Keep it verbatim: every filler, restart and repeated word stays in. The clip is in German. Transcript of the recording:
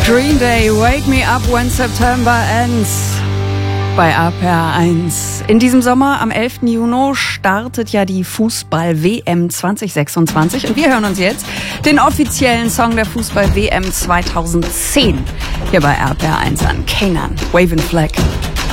Green Day, Wake Me Up When September Ends. Bei A P R eins. In diesem Sommer, am elften Juni, startet ja die Fußball-W M zwanzig sechsundzwanzig. Und wir hören uns jetzt den offiziellen Song der Fußball-W M zweitausendzehn hier bei A P R eins an. Kanan, Waving Flag.